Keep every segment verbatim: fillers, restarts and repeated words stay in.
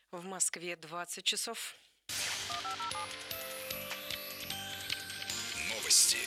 В Москве двадцать часов. Новости.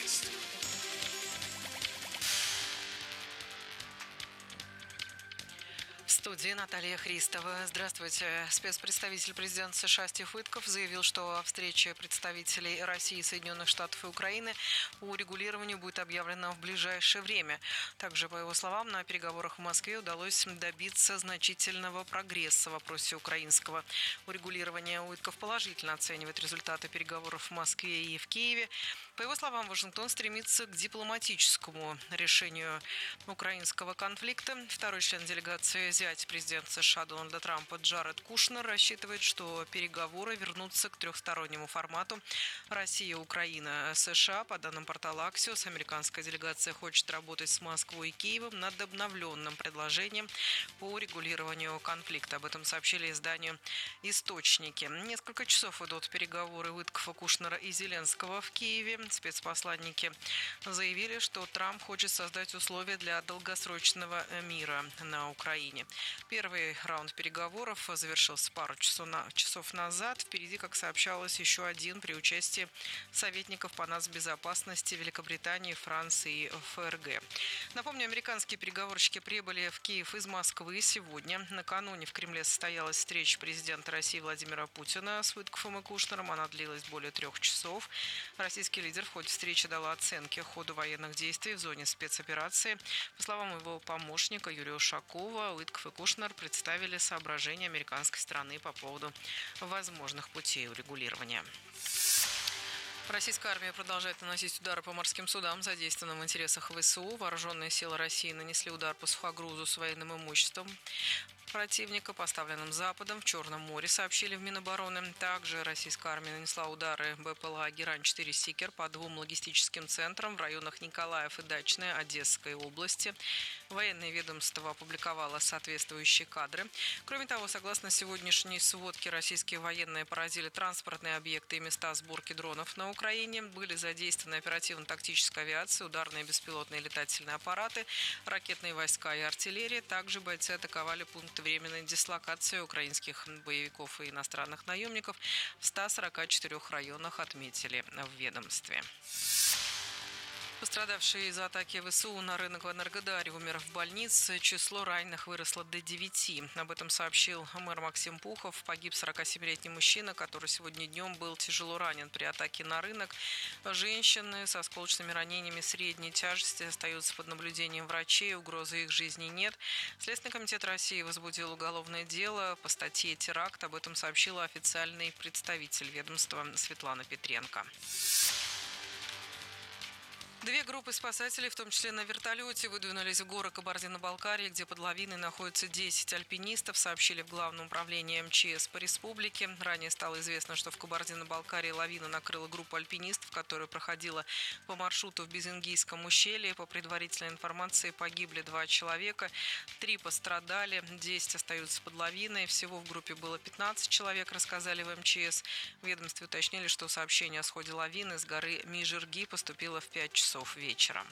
В студии Наталья Христова. Здравствуйте. Спецпредставитель президента США Стив Уитков заявил, что о встрече представителей России, Соединенных Штатов и Украины по урегулированию будет объявлена в ближайшее время. Также, по его словам, на переговорах в Москве удалось добиться значительного прогресса в вопросе украинского урегулирования. Уитков положительно оценивает результаты переговоров в Москве и в Киеве. По его словам, Вашингтон стремится к дипломатическому решению украинского конфликта. Второй член делегации зять президента США Дональда Трампа Джаред Кушнер рассчитывает, что переговоры вернутся к трехстороннему формату Россия, Украина, США. По данным портала Axios, американская делегация хочет работать с Москвой и Киевом над обновленным предложением по урегулированию конфликта. Об этом сообщили изданию «Источники». Несколько часов идут переговоры Уиткофа, Кушнера и Зеленского в Киеве. Спецпосланники заявили, что Трамп хочет создать условия для долгосрочного мира на Украине. Первый раунд переговоров завершился пару часов назад. Впереди, как сообщалось, еще один при участии советников по нацбезопасности Великобритании, Франции и ФРГ. Напомню, американские переговорщики прибыли в Киев из Москвы сегодня. Накануне в Кремле состоялась встреча президента России Владимира Путина с Уиткофом и Кушнером. Она длилась более трех часов. Российский лидер в ходе встречи дал оценки ходу военных действий в зоне спецоперации. По словам его помощника Юрия Ушакова, Уиткоф и Кушнер представили соображения американской стороны по поводу возможных путей урегулирования. Российская армия продолжает наносить удары по морским судам, задействованным в интересах ВСУ. Вооруженные силы России нанесли удар по сухогрузу с военным имуществом противника, поставленным Западом в Черном море, сообщили в Минобороны. Также российская армия нанесла удары БПЛА «Герань-четыре Сикер» по двум логистическим центрам в районах Николаев и Дачная Одесской области. Военное ведомство опубликовало соответствующие кадры. Кроме того, согласно сегодняшней сводке, российские военные поразили транспортные объекты и места сборки дронов на Украине. Были задействованы оперативно-тактическая авиация, ударные беспилотные летательные аппараты, ракетные войска и артиллерия. Также бойцы атаковали пункты временной дислокации украинских боевиков и иностранных наемников в ста сорока четырёх районах, отметили в ведомстве. Пострадавший из-за атаки ВСУ на рынок в Энергодаре умер в больнице. Число раненых выросло до девяти. Об этом сообщил мэр Максим Пухов. Погиб сорокасемилетний мужчина, который сегодня днем был тяжело ранен при атаке на рынок. Женщины со осколочными ранениями средней тяжести остаются под наблюдением врачей. Угрозы их жизни нет. Следственный комитет России возбудил уголовное дело по статье «Теракт». Об этом сообщила официальный представитель ведомства Светлана Петренко. Две группы спасателей, в том числе на вертолете, выдвинулись в горы Кабардино-Балкарии, где под лавиной находятся десять альпинистов, сообщили в Главном управлении МЧС по республике. Ранее стало известно, что в Кабардино-Балкарии лавина накрыла группу альпинистов, которая проходила по маршруту в Безингийском ущелье. По предварительной информации погибли два человека, три пострадали, десять остаются под лавиной. Всего в группе было пятнадцать человек, рассказали в МЧС. В ведомстве уточнили, что сообщение о сходе лавины с горы Мижирги поступило в пять часов вечера.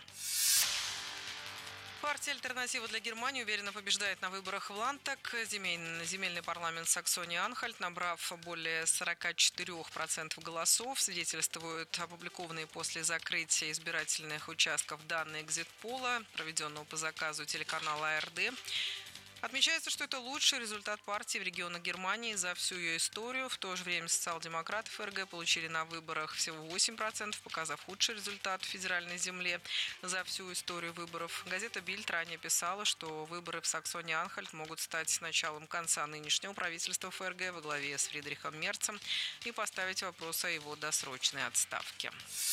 Партия «Альтернатива для Германии» уверенно побеждает на выборах в Ландтаг. Земельный, земельный парламент Саксонии-Анхальт, набрав более сорока четырёх процентов голосов, свидетельствуют опубликованные после закрытия избирательных участков данные экзит-пола, проведенного по заказу телеканала АРД. Отмечается, что это лучший результат партии в регионах Германии за всю ее историю. В то же время социал-демократы ФРГ получили на выборах всего восемь процентов, показав худший результат в федеральной земле за всю историю выборов. Газета «Бильд» ранее писала, что выборы в Саксонии-Анхальт могут стать началом конца нынешнего правительства ФРГ во главе с Фридрихом Мерцем и поставить вопрос о его досрочной отставке.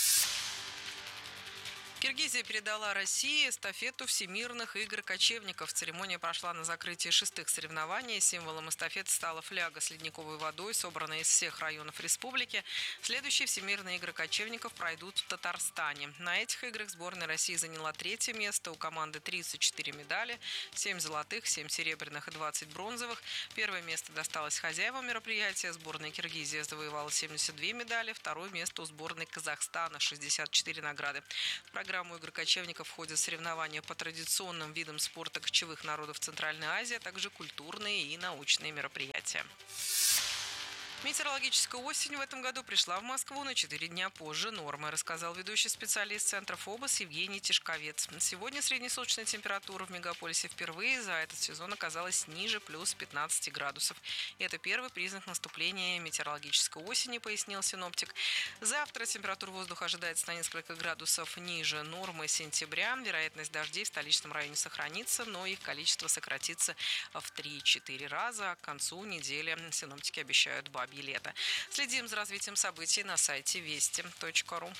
Киргизия передала России эстафету всемирных игр кочевников. Церемония прошла на закрытии шестых соревнований. Символом эстафеты стала фляга с ледниковой водой, собранная из всех районов республики. Следующие всемирные игры кочевников пройдут в Татарстане. На этих играх сборная России заняла третье место. У команды тридцать четыре медали, семь золотых, семь серебряных и двадцать бронзовых. Первое место досталось хозяевам мероприятия. Сборная Киргизии завоевала семьдесят две медали. Второе место у сборной Казахстана, шестьдесят четыре награды. В программу игр кочевников входят соревнования по традиционным видам спорта кочевых народов Центральной Азии, а также культурные и научные мероприятия. Метеорологическая осень в этом году пришла в Москву на четыре дня позже нормы, рассказал ведущий специалист Центра ФОБОС Евгений Тишковец. Сегодня среднесуточная температура в мегаполисе впервые за этот сезон оказалась ниже плюс пятнадцати градусов. И это первый признак наступления метеорологической осени, пояснил синоптик. Завтра температура воздуха ожидается на несколько градусов ниже нормы сентября. Вероятность дождей в столичном районе сохранится, но их количество сократится в три-четыре раза. К концу недели синоптики обещают бабье лето. Следим за развитием событий на сайте вести точка ру.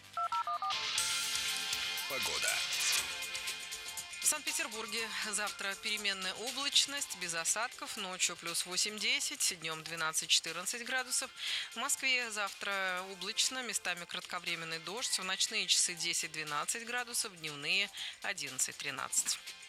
Погода. В Санкт-Петербурге завтра переменная облачность, без осадков, ночью плюс восемь-десять, днем двенадцать-четырнадцать градусов. В Москве завтра облачно, местами кратковременный дождь, в ночные часы десять-двенадцать градусов, дневные одиннадцать-тринадцать.